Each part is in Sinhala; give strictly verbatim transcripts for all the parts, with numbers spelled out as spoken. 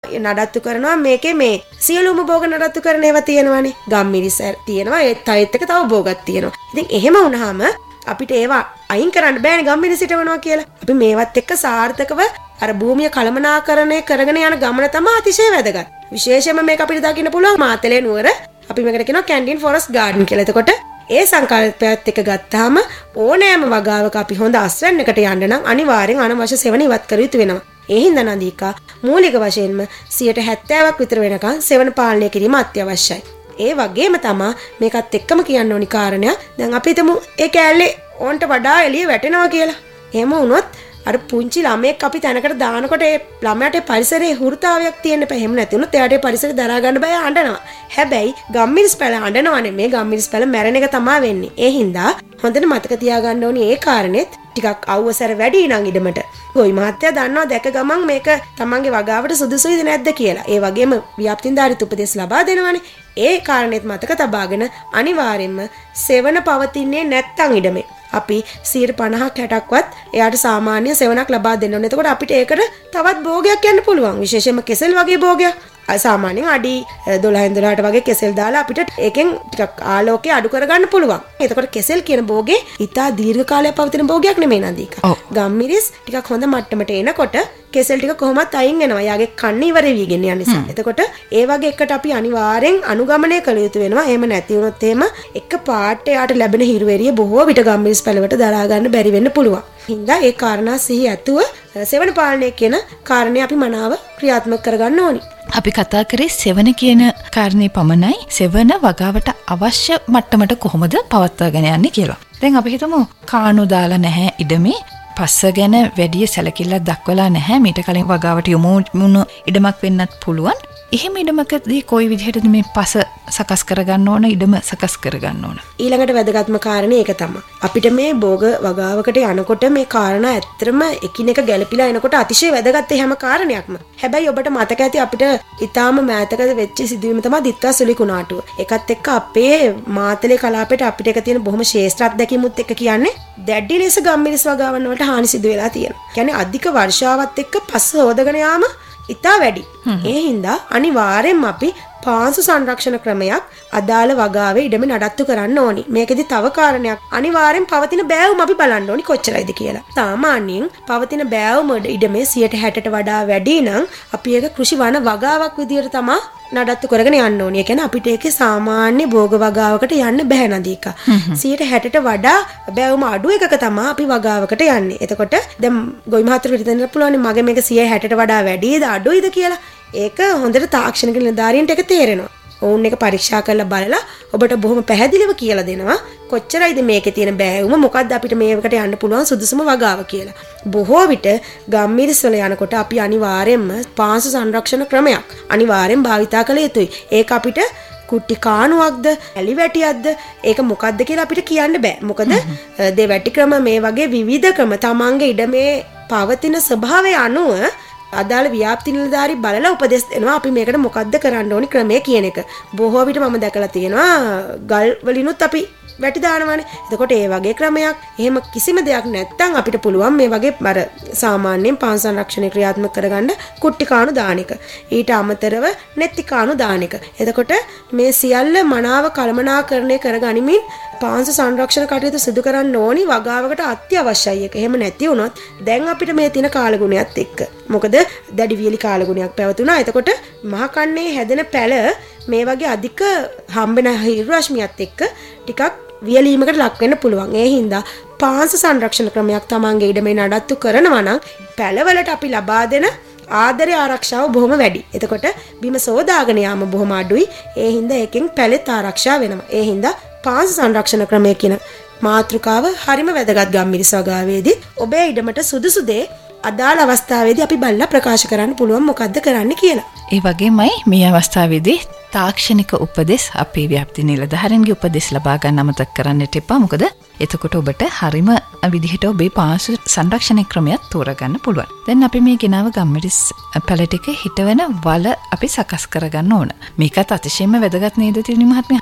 නඩත්තු කරනවා මේකේ මේ සියලුම භෝග නඩත්තු කරන ඒවා තියෙනවානේ. ගම්මිරිස් තියෙනවා, ඒත් තවත් එක තව භෝගක් තියෙනවා. ඉතින් එහෙම වුණාම අපිට ඒවා අයින් කරන්න බෑනේ ගම්මිරිස් හිටවනවා කියලා. අපි මේවත් එක්ක සාර්ථකව අර භූමිය කළමනාකරණය කරගෙන යන ගමන තමයි අතිශය වැදගත්. විශේෂයෙන්ම මේක අපිට දකින්න පුළුවන් මාතලේ නුවර අපි මේකට කියනවා කැන්ඩින් ෆොරස්ට් ගාඩන් කියලා. එතකොට ඒ සංකල්පයත් එක්ක ගත්තාම ඕනෑම වගාවක අපි හොඳ අස්වැන්නකට යන්න නම් අනිවාර්යෙන් අනවශ්‍ය සෙවණ ඉවත් කර යුතු වෙනවා. ඒ හින්දා නදීකා මූලික වශයෙන්ම සියයට හැත්තෑවක් විතර වෙනකන් සෙවණ පාලනය කිරීම අත්‍යවශ්‍යයි. ඒ වගේම තමයි මේකත් එක්කම කියන්න ඕනි කාරණයක්. දැන් අපි හිතමු ඒ කෑල්ලේ ඕන්ට වඩා එළිය වැටෙනවා කියලා. එහෙම වුණොත් අර පුංචි ළමයෙක් අපි තැනකට දානකොට ඒ ළමයාට පරිසරයේ හුරුතාවයක් තියෙන්න බෑ. එහෙම නැති වුණොත් එයාට පරිසරය දරා ගන්න බෑ, අඬනවා. හැබැයි ගම්මිරිස් පැල අඬනවා නෙමෙයි, ගම්මිරිස් පැල මැරෙන එක තමයි වෙන්නේ. ඒ හින්දා හොඳට මතක තියාගන්න ඕනි ඒ කාරණෙත් ටිකක් අවසර වැඩි නම් ඉදමට. ගොවි මහත්තයා දන්නවා දැක ගමන් මේක තමන්ගේ වගාවට සුදුසුයිද නැද්ද කියලා. ඒ වගේම ව්‍යාප්තින්දාරිත උපදෙස් ලබා දෙනවනේ. ඒ කාරණෙත් මතක තබාගෙන අනිවාර්යෙන්ම සෙවණ පවතින්නේ නැත්තම් ඉඩමේ අපි සියයට පනහක් හැටක්වත් එයාට සාමාන්‍ය සෙවණක් ලබා දෙන්න ඕනේ. එතකොට අපිට ඒකට තවත් භෝගයක් යන්න පුළුවන්. විශේෂයෙන්ම කෙසෙල් වගේ භෝගයක්. සාමාන්‍යයෙන් අඩි දොළහෙන් දොළහට වගේ කෙසෙල් දාලා අපිට ඒකෙන් ටිකක් ආලෝකය අඩු කරගන්න පුළුවන්. එතකොට කෙසෙල් කියන භෝගේ ඉතා දීර්ඝ කාලයක් පවතින භෝගයක් නෙමෙයි නදීක. ගම්මිරිස් ටිකක් හොඳ මට්ටමට එනකොට කෙසෙල් ටික කොහොමත් අයින් වෙනවා. යාගේ කන්න ඉවර වීගෙන යන නිසා. එතකොට ඒ වගේ එකට අපි අනිවාර්යෙන් අනුගමනය කළ යුතු වෙනවා. එහෙම නැති වුණොත් එහෙම එක පාට යාට ලැබෙන හිරුවැරිය බොහෝ විට ගම්මිරිස් පැලවට දරා ගන්න බැරි වෙන්න පුළුවන්. හින්දා ඒ කාරණා සිහි ඇතුව සෙවණ පාලනය කියන කාරණේ අපි මනාව ක්‍රියාත්මක කරගන්න ඕනි. අපි කතා කරේ සෙවණ කියන කාරණේ පමණයි. සෙවණ වගාවට අවශ්‍ය මට්ටමට කොහොමද පවත්වාගෙන යන්නේ කියලා. දැන් අපි හිතමු කාණු දාලා නැහැ ඉඩමේ, පස්ස ගැන වැඩි සැලකිල්ලක් දක්වලා නැහැ, මීට කලින් වගාවට යොමු වුණු ඉඩමක් වෙන්නත් පුළුවන්. එහෙම ඉඩමකදී කොයි විදිහටද මේ පස සකස් කරගන්න ඕන, ඉඩම සකස් කරගන්න ඕන? ඊළඟට වැදගත්ම කාරණේ ඒක තමයි. අපිට මේ භෝග වගාවකට යනකොට මේ කාරණා ඇත්තටම එකිනෙක ගැළපීලා එනකොට අතිශය වැදගත් හැම කාරණයක්ම. හැබැයි ඔබට මතක ඇති අපිට ඊටාම මෑතකද වෙච්ච සිදුවීම තමයි දිත්තා සුලි කුණාටුව. ඒකත් එක්ක අපේ මාතලේ කලාපයට අපිට එක තියෙන බොහොම ශ්‍රේෂ්ඨ අත්දැකීමුත් එක්ක කියන්නේ දැඩි ලෙස ගම්මිරිස් වගාවන් වලට හානි සිදු වෙලා තියෙනවා. කියන්නේ අධික වර්ෂාවත් එක්ක පස්ස හොදගෙන යාම ඉතා වැඩි. ඒ හින්දා අනිවාර්යෙන්ම අපි පාංශු සංරක්ෂණ ක්‍රමයක් අදාළ වගාවේ ඉඩම නඩත්තු කරන්න ඕනි. මේකෙදි තව කාරණයක් අනිවාර්යෙන් පවතින බෑවුම අපි බලන්න ඕනි කොච්චරයිද කියලා. සාමාන්‍යයෙන් පවතින බෑවුම ඉඩමේ සියයට හැටට වඩා වැඩි නම් අපි ඒක කෘෂි වන වගාවක් විදියට තමයි නඩත්තු කරගෙන යන්න ඕනි. ඒ කියන්නේ අපිට ඒකේ සාමාන්‍ය භෝග වගාවකට යන්න බෑ නදීකා. සියයට හැටට වඩා බෑවුම අඩු එකක තමයි අපි වගාවකට යන්නේ. එතකොට දැන් ගොවි මහත්තයෝ හිතන්න පුළුවන් මගේ මේක සියයට හැටට වඩා වැඩිද අඩුයිද කියලා. ඒක හොඳට තාක්ෂණික නිලධාරීන්ට ඒක තේරෙනවා. ඔවුන් එක පරීක්ෂා කරලා බලලා ඔබට බොහොම පැහැදිලිව කියලා දෙනවා කොච්චරයිද මේකේ තියෙන බෑවුම, මොකද්ද අපිට මේකට යන්න පුළුවන් සුදුසුම වගාව කියලා. බොහෝ විට ගම්මිරිස් වල යනකොට අපි අනිවාර්යෙන්ම පාංශු සංරක්ෂණ ක්‍රමයක් අනිවාර්යෙන් භාවිතා කළ යුතුයි. ඒක අපිට කුට්ටි කාණුවක්ද ඇලි වැටියක්ද ඒක මොකද්ද කියලා අපිට කියන්න බෑ. මොකද දෙවැටි ක්‍රම මේ වගේ විවිධ ක්‍රම තමන්ගේ ඉඩමේ පවතින ස්වභාවය අනුව අදාළ ව්‍යාප්ති නිලධාරි බලලා උපදෙස් දෙනවා අපි මේකට මොකද්ද කරන්න ඕනි ක්‍රමය කියන එක. බොහෝ විට මම දැකලා තියෙනවා ගල් වලිනුත් අපි වැටි දානවානේ. එතකොට ඒ වගේ ක්‍රමයක් එහෙම කිසිම දෙයක් නැත්තම් අපිට පුළුවන් මේ වගේ අර සාමාන්‍යයෙන් පාංශු සංරක්ෂණය ක්‍රියාත්මක කරගන්න කුට්ටි කාණු දාන එක. ඊට අමතරව නෙත්ති කාණු දාන එක. එතකොට මේ සියල්ල මනාව කළමනාකරණය කරගනිමින් පාංශු සංරක්ෂණ කටයුතු සිදු කරන්න ඕනි වගාවකට අත්‍යවශ්‍යයි එක. එහෙම නැති වුණොත් දැන් අපිට මේ තියෙන කාලගුණයත් එක්ක මොකද දැඩි වියලි කාලගුණයක් පැවතුණා. එතකොට මහ කන්නේ හැදෙන පැල මේ වගේ අධික හම්බෙන හිරු රශ්මියත් එක්ක ටිකක් වියලීමකට ලක් වෙන්න පුළුවන්. ඒ හින්දා පාංශු සංරක්ෂණ ක්‍රමයක් තමන්ගේ ඉඩමේ නඩත්තු කරනවා නම් පැලවලට අපි ලබා දෙන ආදරය ආරක්ෂාව බොහොම වැඩි. එතකොට බිම සෝදාගෙන යාම බොහොම අඩුයි. ඒ හින්දා එකෙන් පැලෙත් ආරක්ෂා වෙනවා. ඒ හින්දා පාංශු සංරක්ෂණ ක්‍රමය කියන මාතෘකාව හරිම වැදගත් ගම්මිරිස් වගාවේදී ඔබේ ඉඩමට සුදුසු දේ අදාළ අවස්ථාවේදී අපි බලලා ප්‍රකාශ කරන්න පුළුවන් මොකද්ද කරන්න කියලා. ඒ වගේමයි මේ අවස්ථාවේදී තාක්ෂණික උපදෙස් අපේ ව්‍යාප්ති නිලධාරීන්ගේ උපදෙස් ලබා ගන්න අමතක කරන්නට එපා. මොකද එතකොට ඔබට හරිම විදිහට ඔබේ පාංශු සංරක්ෂණ ක්‍රමයක් තෝරගන්න පුළුවන්. දැන් අපි මේ ගෙනාව ගම්මිරිස් පැල ටික හිටවන වල අපි සකස් කරගන්න ඕන. මේකත් අතිශයින්ම වැදගත් නේද තිරණි මහත්මිය?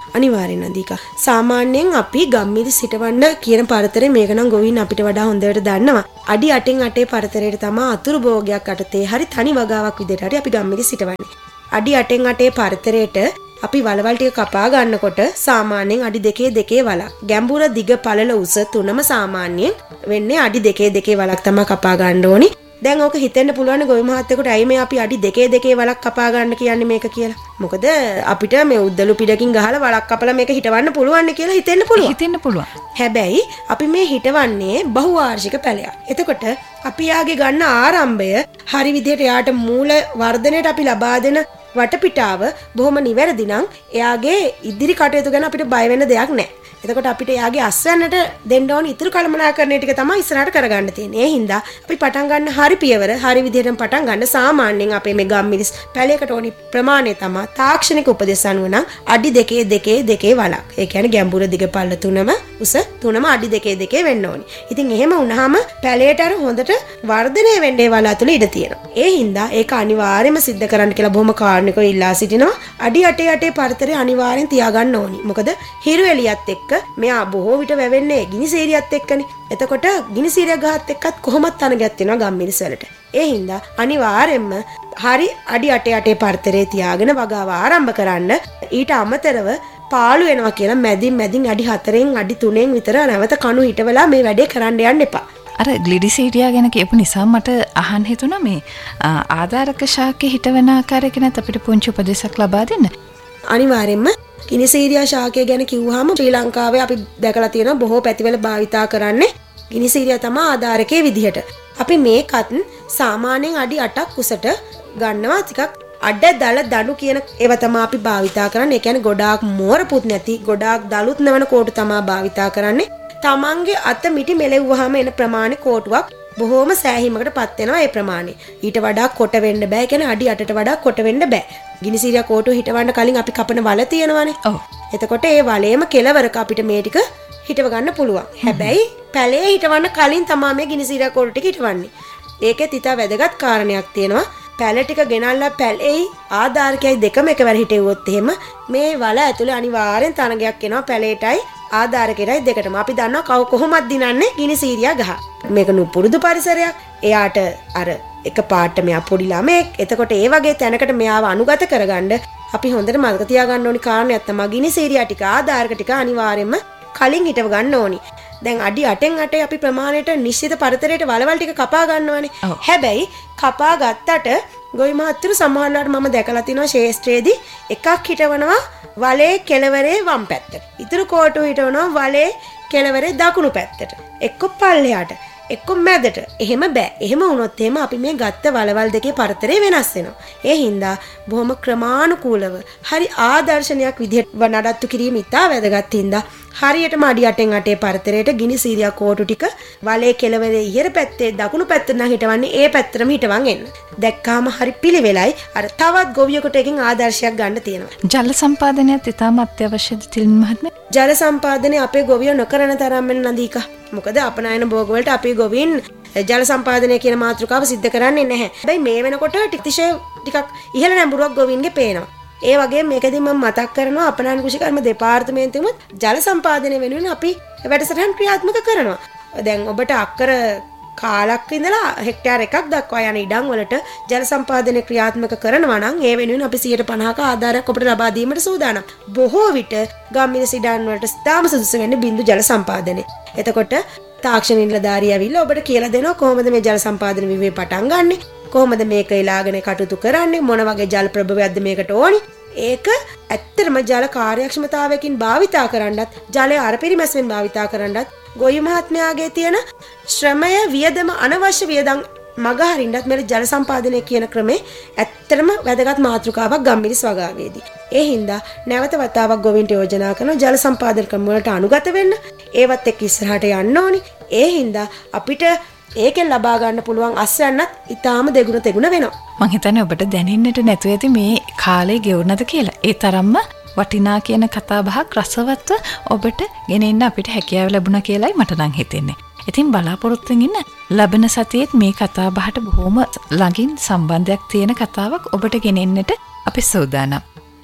අනිවාර්යෙන් නදීක. සාමාන්‍යයෙන් අපි ගම්මිරි සිටවන්න කියන පරතරේ මේක නම් ගොවින් අපිට වඩා හොඳට දන්නවා. අඩි අටෙන් අටේ පරතරයට තමයි අතුරු භෝගයක් අටතේ හරි තනි වගාවක් විදිහට හරි අපි ගම්මිරි සිටවන්නේ. අඩි අටෙන් අටේ පරතරයට අපි වලවල් ටික කපා ගන්නකොට සාමාන්‍යයෙන් අඩි දෙකේ දෙකේ වලක්. ගැඹුර දිග පළල උස තුනම සාමාන්‍යයෙන් වෙන්නේ අඩි දෙකේ දෙකේ වලක් තමයි කපා ගන්න ඕනි. දැන් ඕක හිතෙන්න පුළුවන් ගොවි මහත්තයෙකුට ඇයි මේ අපි අඩි දෙකේ දෙකේ වලක් කපා ගන්න කියන්නේ මේක කියලා. මොකද අපිට මේ උද්දලු පිටකින් ගහලා වලක් කපලා මේක හිටවන්න පුළුවන් කියලා හිතෙන්න පුළුවන්. හිතෙන්න පුළුවන්. හැබැයි අපි මේ හිටවන්නේ බහුවාර්ෂික පැලයක්. එතකොට අපි යාගේ ගන්න ආරම්භය හරි විදිහට යාට මූල වර්ධනයට අපි ලබා දෙන වටපිටාව බොහොම නිවැරදි නම් එයාගේ ඉදිරි කටයුතු ගැන අපිට බය වෙන්න දෙයක් නැහැ. එතකොට අපිට එයාගේ අස්වැන්නට දෙන්න ඕන ඉතුරු කළමනාකරණය ටික තමයි ඉස්සරහට කරගන්න තියෙන්නේ. ඒ හින්දා අපි පටන් ගන්න හරි පියවර හරි විදිහටම පටන් ගන්න සාමාන්‍යයෙන් අපේ මේ ගම්මිරිස් පැලයකට ඕනි ප්‍රමාණය තමයි තාක්ෂණික උපදෙස් අනුව නම් අඩි දෙකේ දෙකේ දෙකේ වලක්. ඒ කියන්නේ ගැඹුර දිග පළල තුනම උස තුනම අඩි දෙකේ දෙකේ වෙන්න ඕනි. ඉතින් එහෙම වුණාම පැලයට අර හොඳට වර්ධනය වෙන්නේ වල ඇතුළේ ඉඩ තියෙනවා. ඒ හින්දා ඒක අනිවාර්යයෙන්ම සිද්ධ කරන්න කියලා බොහොම කාර්නිකව ඉල්ලා සිටිනවා. අඩි අටේ අටේ පරතරය අනිවාර්යෙන් තියාගන්න ඕනි. මොකද හිරු එළියත් එක්ක මෙයා බොහෝ විට වැවෙන්නේ ගිනිසීරියත් එක්කනේ. එතකොට ගිනිසීරිය ගහත් එක්කත් කොහොමත් තනගත් වෙනවා ගම්මිරිස් වලට. ඒ හින්දා අනිවාර්යෙන්ම හරි අඩි අටේ අටේ පරතරේ තියාගෙන වගාව ආරම්භ කරන්න. ඊට අමතරව පාළු වෙනවා කියලා මැදින් මැදින් අඩි හතරෙන් අඩි තුනෙන් විතර නැවත කණු හිටවලා මේ වැඩේ කරන්න යන්න එපා. අර ග්ලිඩිසීරියා ගැන කියපු නිසා මට අහන්න හිතුණා මේ ආධාරක ශාකේ හිටවන ආකාරය ගැන අපිට පුංචි උපදේශයක් ලබා දෙන්න. අනිවාර්යෙන්ම ගිනිසීරියා ශාකය ගැන කිව්වහම ශ්‍රී ලංකාවේ අපි දැකලා තියෙනවා බොහෝ පැතිවල භාවිතා කරන්නේ ගිනිසීරියා තමයි ආධාරකයේ විදිහට. අපි මේකත් සාමාන්‍යයෙන් අඩි අටක් උසට ගන්නවා. ටිකක් අඩ දල දණු කියන ඒවා තමයි අපි භාවිතා කරන්නේ. ඒ කියන්නේ ගොඩාක් මෝරපුත් නැති ගොඩාක් දලුත් නැවන කෝටු තමයි භාවිතා කරන්නේ. තමන්ගේ අත මිටි මෙලෙව්වහම එන ප්‍රමාණය කෝටුවක් බොහොම සෑහීමකට පත් වෙනවා. ඒ ප්‍රමාණය ඊට වඩා කොට වෙන්න බෑ. ඒ කියන්නේ අඩි අටට වඩා කොට වෙන්න බෑ. ගිනිසීරියා කෝටුව හිටවන්න කලින් අපි කපන වල තියෙනවානේ. ඔව්. එතකොට ඒ වලේම කෙලවරක අපිට මේ ටික හිටව ගන්න පුළුවන්. හැබැයි පැලේ හිටවන්න කලින් තමයි මේ ගිනිසීරියා කෝටු ටික හිටවන්නේ. ඒකෙත් ඉතා වැදගත් කාරණයක් තියෙනවා. පැල ටික ගෙනල්ලා පැලෙයි ආධාරකයයි දෙකම එකවර හිටෙව්වොත් එහෙම මේ වල ඇතුලේ අනිවාර්යෙන් තනගයක් එනවා පැලේටයි ආධාරකයටයි දෙකටම. අපි දන්නවා කව කොහොමද දිනන්නේ ගිනිසීරියා ගහ. මේක නුපුරුදු පරිසරයක්. එයාට අර එක පාට මෙයා පොඩි ළමෙක්. එතකොට ඒ වගේ තැනකට මෙයාව අනුගත කරගන්න අපි හොඳට මතක තියාගන්න ඕනි කාරණයක් තමයි ගිනිසීරියා ටික ආධාරක ටික අනිවාර්යෙන්ම කලින් හිටව ගන්න ඕනි. දැන් අඩි අටෙන් අටේ අපි ප්‍රමාණයට නිශ්චිත පරතරයට වලවල් ටික කපා ගන්නවානේ. හැබැයි කපා ගත්තට ගොවි මහත්තයෝ සමහරවිට මම දැකලා තිනවා ශේෂ්ත්‍රයේදී එකක් හිටවනවා වලේ කෙළවරේ වම් පැත්තට. ඊතුරු කෝටුව හිටවනවා වලේ කෙළවරේ දකුණු පැත්තට. එක්ක පල්ලෙහාට එක්ක මැදට. එහෙම බෑ. එහෙම වුණොත් එහෙම අපි මේ ගත්ත වලවල් දෙකේ පරතරය වෙනස් වෙනවා. ඒ හින්දා බොහොම ක්‍රමානුකූලව හරි ආදර්ශනයක් විදිහට නඩත්තු කිරීම ඉතා වැදගත් හින්දා හරියටම අඩි අටෙන් අටේ පරතරයට ගිනිසීරියා කෝටු ටික වලේ කෙළවරේ ඉහළ පැත්තේ දකුණු පැත්තට නම් හිටවන්නේ ඒ පැත්තටම හිටවන් එන්න. දැක්කාම හරි පිළිවෙලයි. අර තවත් ගොවියෙකුට එකකින් ආදර්ශයක් ගන්න තියෙනවා. ජල සම්පාදනයත් ඉතාම අත්‍යවශ්‍යද තිලින් මහත්මිය? ජල සම්පාදනය අපේ ගොවියෝ නොකරන තරම් වෙන නදීකා. මොකද අපනායන භෝග වලට අපේ ගොවීන් ජල සම්පාදනය කියන මාතෘකාව සිද්ධ කරන්නේ නැහැ. හැබැයි මේ වෙනකොට ටිකතිශය ටිකක් ඉහළ නැඹුරුවක් ගොවීන්ගේ පේනවා. ඒ වගේ මේකදී මම මතක් කරනවා අපනායන කෘෂිකර්ම දෙපාර්තමේන්තුවෙම ජල සම්පාදනය වෙනුවෙන් අපි වැඩසටහන් ක්‍රියාත්මක කරනවා. දැන් ඔබට අක්කර කාලක් ඉඳලා හෙක්ටාර එකක් දක්වා යන ඉඩම් වලට ජල සම්පාදනය ක්‍රියාත්මක කරනවා නම් ඒ වෙනුවෙන් අපි සියයට පනහක ආධාරයක් ඔබට ලබා දීමට සූදානම්. බොහෝ විට ගම්මිරිස් ඉඩම් වලට තාම සුදුසු වෙන්නේ බිඳු ජල සම්පාදනය. එතකොට තාක්ෂණ නිලධාරිය ඇවිල්ලා ඔබට කියලා දෙනවා කොහොමද මේ ජල සම්පාදන විවේචනය පටන් ගන්නෙ, කොහොමද මේක ඊළාගෙන කටයුතු කරන්නේ, මොන වගේ ජල ප්‍රභවයක්ද මේකට ඕනි. ඒක ඇත්තටම ජල කාර්යක්ෂමතාවයකින් භාවිතා කරන්නත් ජලය අරපරිමැස්වෙන් භාවිතා කරන්නත් ගොවි මහත්මයාගේ තියෙන ශ්‍රමය වියදම අනවශ්‍ය වියදම් මගහරින්නත් මේ ජල සම්පාදනය කියන ක්‍රමේ ඇත්තටම වැදගත් මාතෘකාවක් ගම්මිරිස් වගාවේදී. ඒ හින්දා නැවත වතාවක් ගොවින්ට යෝජනා කරන ජල සම්පාදන ක්‍රම වලට අනුගත වෙන්න, ඒවත් එක්ක ඉස්සරහට යන්න ඕනි. ඒ හින්දා අපිට ඒකෙන් ලබා ගන්න පුළුවන් අස්වැන්නත් ඊටාම දෙගුණ තෙගුණ වෙනවා. මං හිතන්නේ ඔබට දැනෙන්නට නැතුව ඇති මේ කාලේ ගෙවුණද කියලා. ඒ තරම්ම වටිනා කියන කතා බහක් රසවත්ව ඔබට ගෙනෙන්න අපිට හැකියාව ලැබුණා කියලායි මට නම් හිතෙන්නේ. ඉතින් බලාපොරොත්තුෙන් ඉන්න ලබන සතියේත් මේ කතා බහට බොහොම ළඟින් සම්බන්ධයක් තියෙන කතාවක් ඔබට ගෙනෙන්නට අපි සූදානම්.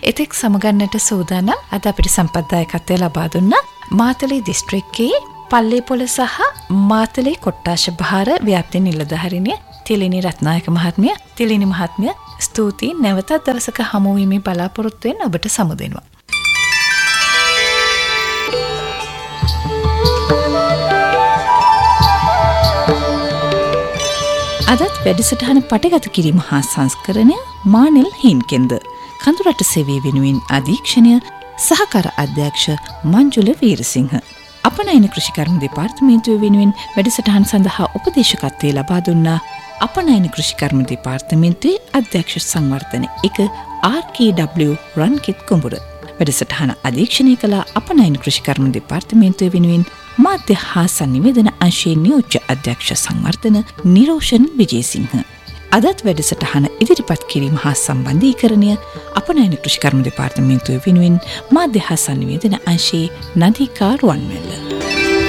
එතෙක් සමගන්නට සූදානම් අද අපිට සම්පත්දායකත්වය ලබා දුන්නා මාතලේ දිස්ත්‍රික්කයේ පල්ලේපොළ සහ මාතලේ කොට්ටාශ භාර ව්‍යාප්ති නිලධාරිණිය තිලිනි රත්නායක මහත්මිය. තිලිනි මහත්මිය ස්තුතියි. නැවතත් දවසක හමු වීමේ බලාපොරොත්තු වෙන ඔබට සමුදෙනවා. අදත් වැඩසටහන පටගත කිරීම හා සංස්කරණය මානෙල් හින්කෙන්ද. කඳුරට සෙවී වෙනුවෙන් අධීක්ෂණය සහකාර අධ්‍යක්ෂ මංජුල වීරසිංහ. අපනයන කෘෂිකර්ම දෙපාර්තමේන්තුව වෙනුවෙන් වැඩසටහන් සඳහා උපදේශකත්වය ලබා දුන්නා අපනයන කෘෂිකර්ම දෙපාර්තමේන්තුවේ අධ්‍යක්ෂ සංවර්ධන එක ආර් කේ ඩබ්ලිව් රන්කිත් කුඹුර. වැඩසටහන අධීක්ෂණය කළ අපනයන කෘෂිකර්ම දෙපාර්තමේන්තුව වෙනුවෙන් මාධ්‍ය හා සංනිවේදන අංශයේ නියෝජ්‍ය අධ්‍යක්ෂ සංවර්ධන නිරෝෂන් විජේසිංහ. අදත් වැඩසටහන ඉදිරිපත් කිරීම හා සම්බන්ධීකරණය අපනයන කෘෂිකර්ම දෙපාර්තමේන්තුව වෙනුවෙන් මාධ්‍ය හා සංනිවේදන අංශයේ නදීකා රුවන්මැල්ල.